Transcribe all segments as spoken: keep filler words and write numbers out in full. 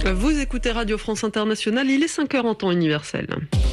Vous écoutez Radio France Internationale, il est cinq heures en temps universel.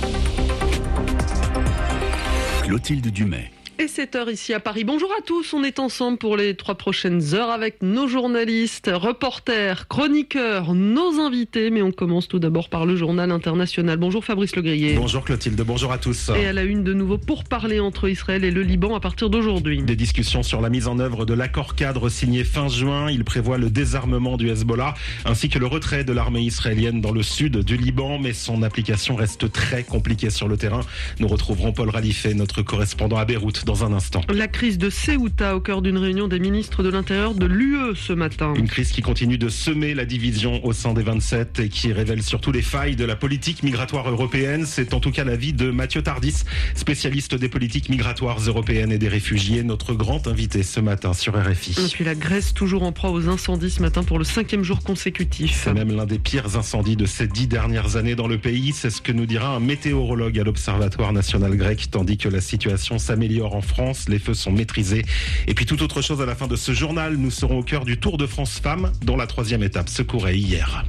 Clotilde Dumais. Et sept heures ici à Paris. Bonjour à tous, on est ensemble pour les trois prochaines heures avec nos journalistes, reporters, chroniqueurs, nos invités. Mais on commence tout d'abord par le journal international. Bonjour Fabrice Legrier. Bonjour Clotilde, bonjour à tous. Et à la une de nouveau pour parler entre Israël et le Liban à partir d'aujourd'hui. Des discussions sur la mise en œuvre de l'accord cadre signé fin juin. Il prévoit le désarmement du Hezbollah ainsi que le retrait de l'armée israélienne dans le sud du Liban. Mais son application reste très compliquée sur le terrain. Nous retrouverons Paul Ralifet, notre correspondant à Beyrouth, dans un instant. La crise de Ceuta au cœur d'une réunion des ministres de l'Intérieur de l'U E ce matin. Une crise qui continue de semer la division au sein des vingt-sept et qui révèle surtout les failles de la politique migratoire européenne. C'est en tout cas l'avis de Mathieu Tardis, spécialiste des politiques migratoires européennes et des réfugiés, notre grand invité ce matin sur R F I. Et puis la Grèce toujours en proie aux incendies ce matin pour le cinquième jour consécutif. C'est même l'un des pires incendies de ces dix dernières années dans le pays. C'est ce que nous dira un météorologue à l'Observatoire national grec, tandis que la situation s'améliore en France. Les feux sont maîtrisés. Et puis toute autre chose à la fin de ce journal, nous serons au cœur du Tour de France Femmes, dont la troisième étape se courait hier.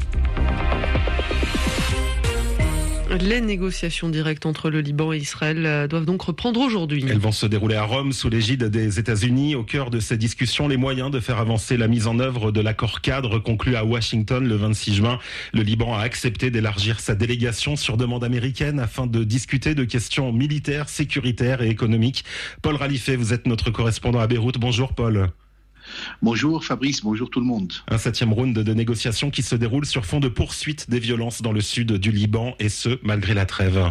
Les négociations directes entre le Liban et Israël doivent donc reprendre aujourd'hui. Elles vont se dérouler à Rome sous l'égide des États-Unis. Au cœur de ces discussions, les moyens de faire avancer la mise en œuvre de l'accord cadre conclu à Washington le vingt-six juin. Le Liban a accepté d'élargir sa délégation sur demande américaine afin de discuter de questions militaires, sécuritaires et économiques. Paul Ralifet, vous êtes notre correspondant à Beyrouth. Bonjour Paul. Bonjour Fabrice, bonjour tout le monde. Un septième round de négociations qui se déroule sur fond de poursuite des violences dans le sud du Liban, et ce, malgré la trêve.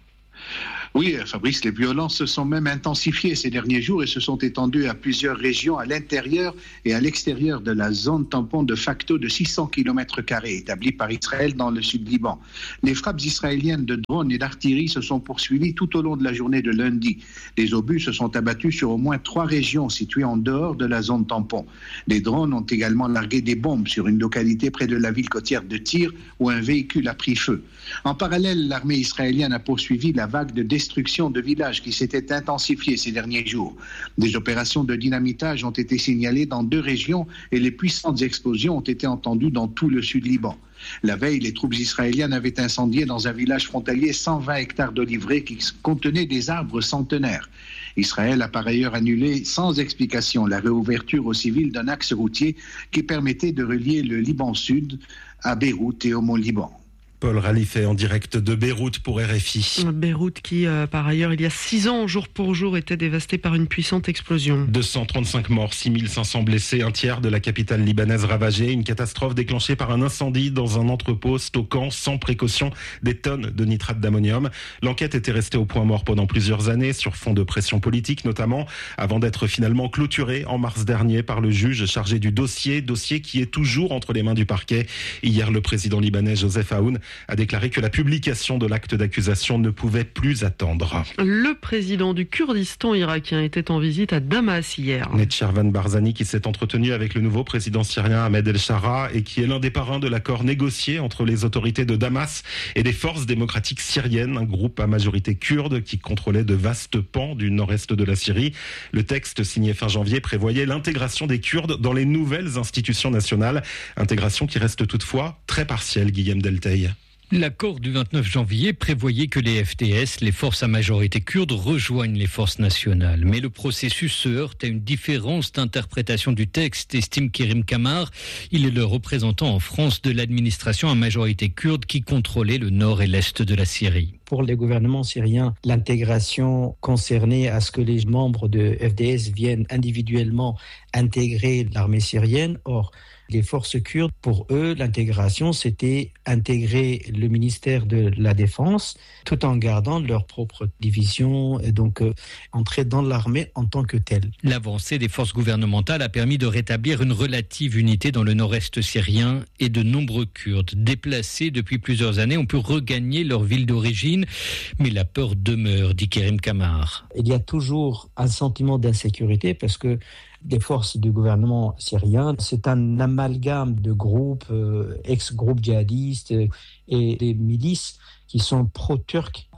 Oui, Fabrice, les violences se sont même intensifiées ces derniers jours et se sont étendues à plusieurs régions à l'intérieur et à l'extérieur de la zone tampon de facto de six cents kilomètres carrés établie par Israël dans le sud Liban. Les frappes israéliennes de drones et d'artillerie se sont poursuivies tout au long de la journée de lundi. Des obus se sont abattus sur au moins trois régions situées en dehors de la zone tampon. Des drones ont également largué des bombes sur une localité près de la ville côtière de Tyr où un véhicule a pris feu. En parallèle, l'armée israélienne a poursuivi la vague de destruction de villages qui s'était intensifiée ces derniers jours. Des opérations de dynamitage ont été signalées dans deux régions et les puissantes explosions ont été entendues dans tout le sud Liban. La veille, les troupes israéliennes avaient incendié dans un village frontalier cent vingt hectares d'oliveraies qui contenaient des arbres centenaires. Israël a par ailleurs annulé sans explication la réouverture aux civils d'un axe routier qui permettait de relier le Liban Sud à Beyrouth et au Mont-Liban. Paul Ralifet en direct de Beyrouth pour R F I. Beyrouth qui, euh, par ailleurs, il y a six ans, jour pour jour, était dévastée par une puissante explosion. deux cent trente-cinq morts, six mille cinq cents blessés, un tiers de la capitale libanaise ravagée. Une catastrophe déclenchée par un incendie dans un entrepôt stockant sans précaution des tonnes de nitrate d'ammonium. L'enquête était restée au point mort pendant plusieurs années, sur fond de pression politique notamment, avant d'être finalement clôturée en mars dernier par le juge chargé du dossier, dossier qui est toujours entre les mains du parquet. Hier, le président libanais Joseph Aoun a déclaré que la publication de l'acte d'accusation ne pouvait plus attendre. Le président du Kurdistan irakien était en visite à Damas hier. Netchervan Barzani qui s'est entretenu avec le nouveau président syrien Ahmed El-Shara et qui est l'un des parrains de l'accord négocié entre les autorités de Damas et les forces démocratiques syriennes, un groupe à majorité kurde qui contrôlait de vastes pans du nord-est de la Syrie. Le texte signé fin janvier prévoyait l'intégration des Kurdes dans les nouvelles institutions nationales, intégration qui reste toutefois très partielle, Guillaume Delteil. L'accord du vingt-neuf janvier prévoyait que les F T S, les forces à majorité kurde, rejoignent les forces nationales. Mais le processus se heurte à une différence d'interprétation du texte, estime Kerim Kamar. Il est le représentant en France de l'administration à majorité kurde qui contrôlait le nord et l'est de la Syrie. Pour les gouvernements syriens, l'intégration concernait à ce que les membres de F D S viennent individuellement intégrer l'armée syrienne. Or, les forces kurdes, pour eux, l'intégration, c'était intégrer le ministère de la Défense tout en gardant leur propre division et donc euh, entrer dans l'armée en tant que telle. L'avancée des forces gouvernementales a permis de rétablir une relative unité dans le nord-est syrien et de nombreux Kurdes déplacés depuis plusieurs années ont pu regagner leur ville d'origine, mais la peur demeure, dit Kerim Kamar. Il y a toujours un sentiment d'insécurité parce que des forces du gouvernement syrien, c'est un amalgame de groupes, euh, ex-groupes djihadistes et des milices qui sont pro-turcs.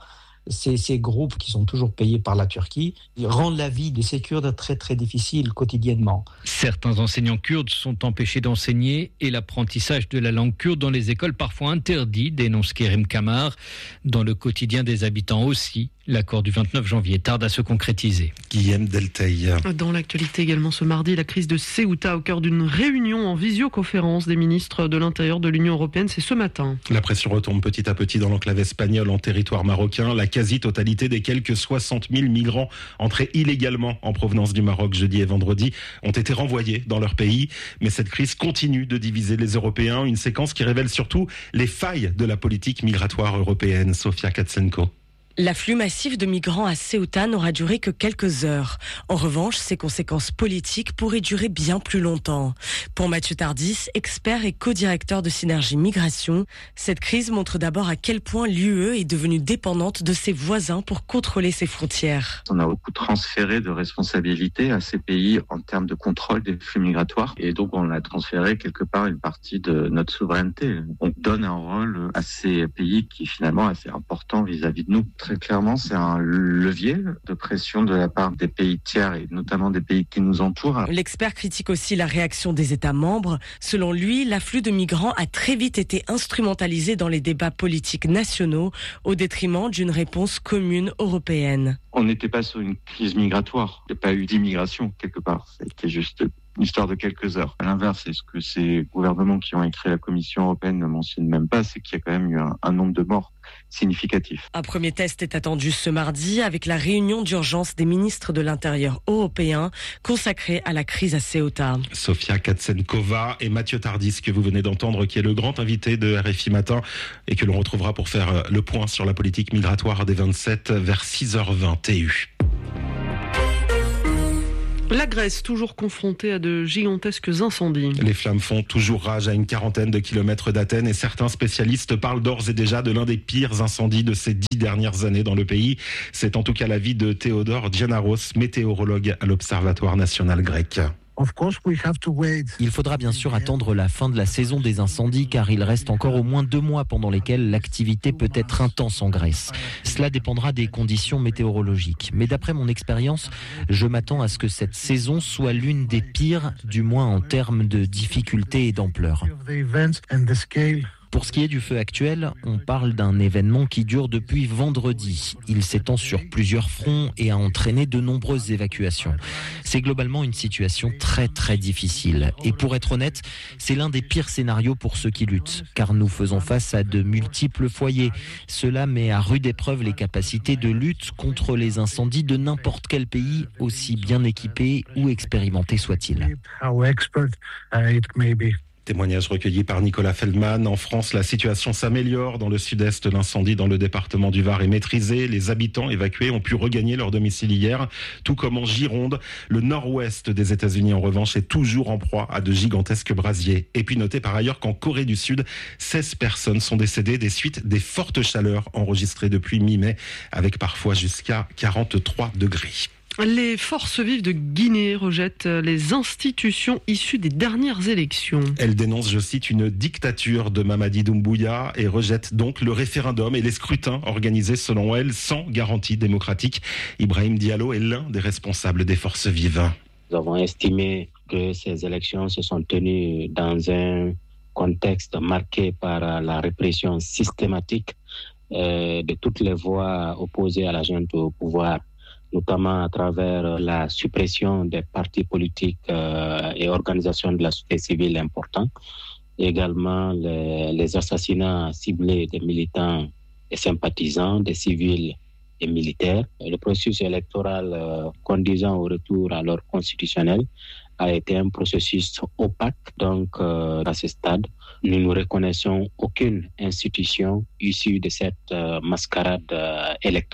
ces, ces groupes qui sont toujours payés par la Turquie rendent la vie de ces Kurdes très très difficile quotidiennement. Certains enseignants kurdes sont empêchés d'enseigner et l'apprentissage de la langue kurde dans les écoles parfois interdit, dénonce Kerim Kamar. Dans le quotidien des habitants aussi, l'accord du vingt-neuf janvier tarde à se concrétiser. Guillaume Delteil. Dans l'actualité également ce mardi, la crise de Ceuta au cœur d'une réunion en visioconférence des ministres de l'Intérieur de l'Union européenne, c'est ce matin. La pression retombe petit à petit dans l'enclave espagnole en territoire marocain. La quasi-totalité des quelques soixante mille migrants entrés illégalement en provenance du Maroc jeudi et vendredi ont été renvoyés dans leur pays. Mais cette crise continue de diviser les Européens, une séquence qui révèle surtout les failles de la politique migratoire européenne. Sofia Katsenko. L'afflux massif de migrants à Ceuta n'aura duré que quelques heures. En revanche, ses conséquences politiques pourraient durer bien plus longtemps. Pour Mathieu Tardis, expert et co-directeur de Synergie Migration, cette crise montre d'abord à quel point l'U E est devenue dépendante de ses voisins pour contrôler ses frontières. On a beaucoup transféré de responsabilités à ces pays en termes de contrôle des flux migratoires et donc on a transféré quelque part une partie de notre souveraineté. On donne un rôle à ces pays qui finalement est assez important vis-à-vis de nous. Très clairement, c'est un levier de pression de la part des pays tiers et notamment des pays qui nous entourent. L'expert critique aussi la réaction des États membres. Selon lui, l'afflux de migrants a très vite été instrumentalisé dans les débats politiques nationaux au détriment d'une réponse commune européenne. On n'était pas sur une crise migratoire. Il n'y a pas eu d'immigration quelque part. C'était juste une histoire de quelques heures. À l'inverse, c'est ce que ces gouvernements qui ont écrit la Commission européenne ne mentionnent même pas, c'est qu'il y a quand même eu un, un nombre de morts significatif. Un premier test est attendu ce mardi avec la réunion d'urgence des ministres de l'Intérieur européens consacrée à la crise à Ceuta. Sofia Katsenkova et Mathieu Tardis que vous venez d'entendre, qui est le grand invité de R F I Matin et que l'on retrouvera pour faire le point sur la politique migratoire des vingt-sept vers six heures vingt T U. La Grèce, toujours confrontée à de gigantesques incendies. Les flammes font toujours rage à une quarantaine de kilomètres d'Athènes et certains spécialistes parlent d'ores et déjà de l'un des pires incendies de ces dix dernières années dans le pays. C'est en tout cas l'avis de Théodore Giannaros, météorologue à l'Observatoire national grec. Il faudra bien sûr attendre la fin de la saison des incendies car il reste encore au moins deux mois pendant lesquels l'activité peut être intense en Grèce. Cela dépendra des conditions météorologiques. Mais d'après mon expérience, je m'attends à ce que cette saison soit l'une des pires, du moins en termes de difficulté et d'ampleur. Pour ce qui est du feu actuel, on parle d'un événement qui dure depuis vendredi. Il s'étend sur plusieurs fronts et a entraîné de nombreuses évacuations. C'est globalement une situation très très difficile. Et pour être honnête, c'est l'un des pires scénarios pour ceux qui luttent, car nous faisons face à de multiples foyers. Cela met à rude épreuve les capacités de lutte contre les incendies de n'importe quel pays, aussi bien équipé ou expérimenté soit-il. Témoignage recueilli par Nicolas Feldman. En France, la situation s'améliore. Dans le sud-est, l'incendie dans le département du Var est maîtrisé. Les habitants évacués ont pu regagner leur domicile hier, tout comme en Gironde. Le nord-ouest des États-Unis, en revanche, est toujours en proie à de gigantesques brasiers. Et puis notez par ailleurs qu'en Corée du Sud, seize personnes sont décédées des suites des fortes chaleurs enregistrées depuis mi-mai, avec parfois jusqu'à quarante-trois degrés. Les forces vives de Guinée rejettent les institutions issues des dernières élections. Elles dénoncent, je cite, une dictature de Mamadi Doumbouya et rejettent donc le référendum et les scrutins organisés selon elles sans garantie démocratique. Ibrahim Diallo est l'un des responsables des forces vives. Nous avons estimé que ces élections se sont tenues dans un contexte marqué par la répression systématique euh, de toutes les voix opposées à la junte au pouvoir, notamment à travers la suppression des partis politiques euh, et organisations de la société civile importants, également les, les assassinats ciblés des militants et sympathisants, des civils et militaires. Le processus électoral euh, conduisant au retour à l'ordre constitutionnel a été un processus opaque. Donc, euh, à ce stade, nous ne reconnaissons aucune institution issue de cette euh, mascarade euh, électorale.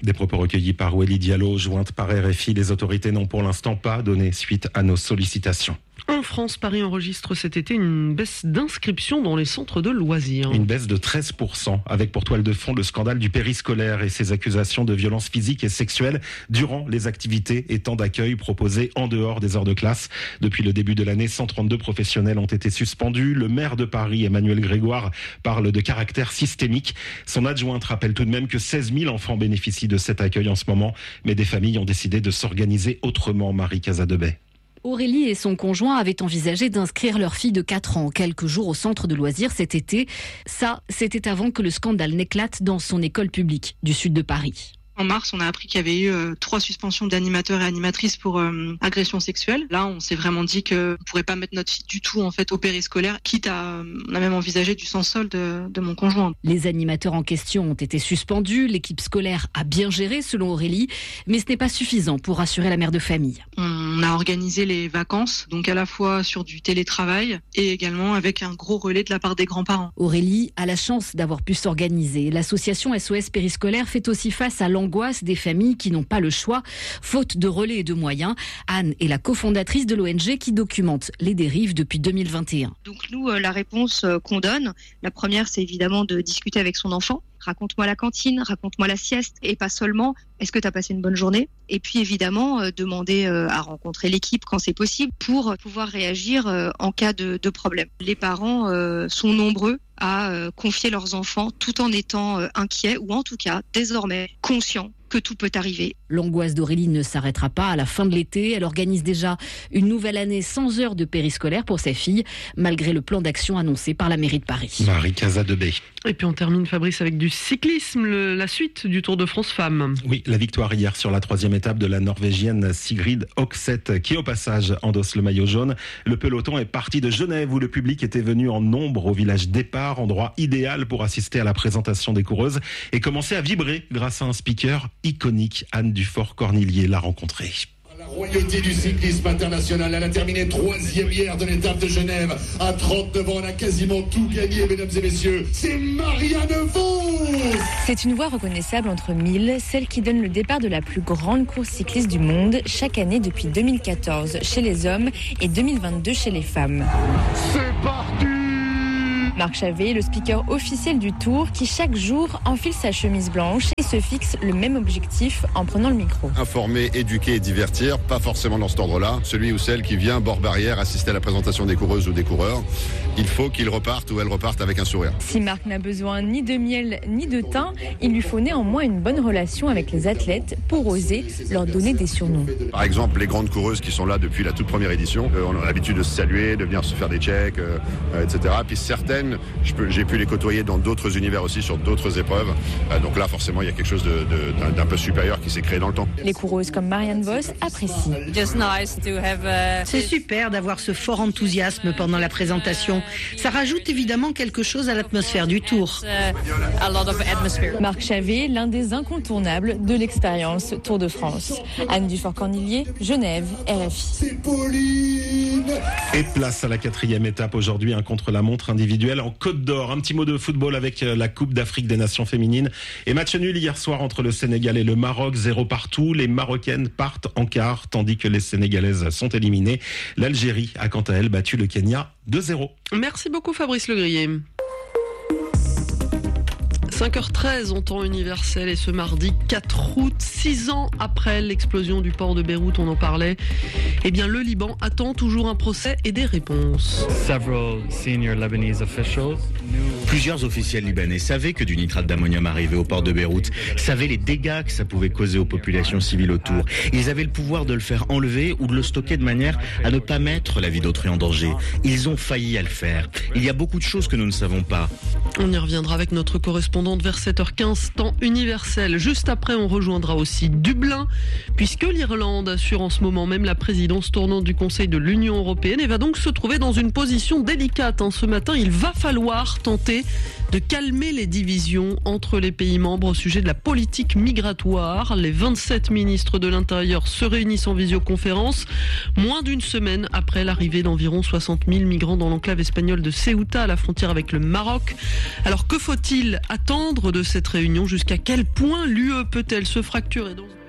Des propos recueillis par Wely Diallo, jointe par R F I. Les autorités n'ont pour l'instant pas donné suite à nos sollicitations. En France, Paris enregistre cet été une baisse d'inscription dans les centres de loisirs. Une baisse de treize pour cent, avec pour toile de fond le scandale du périscolaire et ses accusations de violences physiques et sexuelles durant les activités et temps d'accueil proposés en dehors des heures de classe. Depuis le début de l'année, cent trente-deux professionnels ont été suspendus. Le maire de Paris, Emmanuel Grégoire, parle de caractère systémique. Son adjointe rappelle tout de même que seize mille enfants bénéficient de cet accueil en ce moment, mais des familles ont décidé de s'organiser autrement. Marie Casadebay. Aurélie et son conjoint avaient envisagé d'inscrire leur fille de quatre ans quelques jours au centre de loisirs cet été. Ça, c'était avant que le scandale n'éclate dans son école publique du sud de Paris. En mars, on a appris qu'il y avait eu euh, trois suspensions d'animateurs et animatrices pour euh, agression sexuelle. Là, on s'est vraiment dit qu'on ne pourrait pas mettre notre fille du tout en fait au périscolaire, quitte à... On a même envisagé du sans-solde de, de mon conjoint. Les animateurs en question ont été suspendus. L'équipe scolaire a bien géré, selon Aurélie, mais ce n'est pas suffisant pour rassurer la mère de famille. On a organisé les vacances, donc à la fois sur du télétravail et également avec un gros relais de la part des grands-parents. Aurélie a la chance d'avoir pu s'organiser. L'association S O S Périscolaire fait aussi face à l'angoisse Angoisse des familles qui n'ont pas le choix, faute de relais et de moyens. Anne est la cofondatrice de l'O N G qui documente les dérives depuis deux mille vingt et un. Donc nous, la réponse qu'on donne, la première, c'est évidemment de discuter avec son enfant. Raconte-moi la cantine, raconte-moi la sieste, et pas seulement est-ce que tu as passé une bonne journée. Et puis évidemment, euh, demander euh, à rencontrer l'équipe quand c'est possible pour pouvoir réagir euh, en cas de, de problème. Les parents euh, sont nombreux à euh, confier leurs enfants tout en étant euh, inquiets ou en tout cas désormais conscients que tout peut arriver. L'angoisse d'Aurélie ne s'arrêtera pas à la fin de l'été. Elle organise déjà une nouvelle année sans heures de périscolaire pour sa fille, malgré le plan d'action annoncé par la mairie de Paris. Marie Casadebay. Et puis on termine, Fabrice, avec du cyclisme, le, la suite du Tour de France Femmes. Oui, la victoire hier sur la troisième étape de la Norvégienne Sigrid Hokseth, qui au passage endosse le maillot jaune. Le peloton est parti de Genève, où le public était venu en nombre au village départ, endroit idéal pour assister à la présentation des coureuses et commencer à vibrer grâce à un speaker iconique. Anne Dufort-Cornillier l'a rencontrée. La royauté du cyclisme international, elle a terminé troisième hier de l'étape de Genève. À trente-neuf ans, elle a quasiment tout gagné, mesdames et messieurs. C'est Marianne Vos. C'est une voix reconnaissable entre mille, celle qui donne le départ de la plus grande course cycliste du monde, chaque année depuis deux mille quatorze chez les hommes et deux mille vingt-deux chez les femmes. C'est parti! Marc Chavet, le speaker officiel du Tour, qui chaque jour enfile sa chemise blanche et se fixe le même objectif en prenant le micro. Informer, éduquer et divertir, pas forcément dans cet ordre-là. Celui ou celle qui vient bord barrière assister à la présentation des coureuses ou des coureurs, il faut qu'il reparte ou elle reparte avec un sourire. Si Marc n'a besoin ni de miel ni de thym, il lui faut néanmoins une bonne relation avec les athlètes pour oser leur donner des surnoms. Par exemple, les grandes coureuses qui sont là depuis la toute première édition, euh, on a l'habitude de se saluer, de venir se faire des checks, euh, euh, et cetera. Puis certaines, je peux, j'ai pu les côtoyer dans d'autres univers aussi, sur d'autres épreuves. Euh, donc là, forcément, il y a quelque chose de, de, d'un, d'un peu supérieur qui s'est créé dans le temps. Les coureuses comme Marianne Vos apprécient. C'est super d'avoir ce fort enthousiasme pendant la présentation. Ça rajoute évidemment quelque chose à l'atmosphère du Tour. Marc Chavet, l'un des incontournables de l'expérience Tour de France. Anne Dufort-Cornillier, Genève, R F I. C'est Pauline. Et place à la quatrième étape aujourd'hui, un contre-la-montre individuel en Côte d'Or. Un petit mot de football avec la Coupe d'Afrique des Nations féminines. Et match nul hier soir entre le Sénégal et le Maroc, zéro partout. Les Marocaines partent en quart, tandis que les Sénégalaises sont éliminées. L'Algérie a quant à elle battu le Kenya deux zéro. Merci beaucoup Fabrice Legrier. cinq heures treize en temps universel et ce mardi quatre août, six ans après l'explosion du port de Beyrouth, on en parlait, eh bien le Liban attend toujours un procès et des réponses. Plusieurs officiels libanais savaient que du nitrate d'ammonium arrivait au port de Beyrouth, savaient les dégâts que ça pouvait causer aux populations civiles autour. Ils avaient le pouvoir de le faire enlever ou de le stocker de manière à ne pas mettre la vie d'autrui en danger. Ils ont failli à le faire. Il y a beaucoup de choses que nous ne savons pas. On y reviendra avec notre correspondante vers sept heures quinze, temps universel. Juste après, on rejoindra aussi Dublin, puisque l'Irlande assure en ce moment même la présidence tournante du Conseil de l'Union européenne et va donc se trouver dans une position délicate. Ce matin, il va falloir tenter de calmer les divisions entre les pays membres au sujet de la politique migratoire. Les vingt-sept ministres de l'Intérieur se réunissent en visioconférence, moins d'une semaine après l'arrivée d'environ soixante mille migrants dans l'enclave espagnole de Ceuta, à la frontière avec le Maroc. Alors que faut-il attendre attendre de cette réunion? Jusqu'à quel point l'U E peut-elle se fracturer dans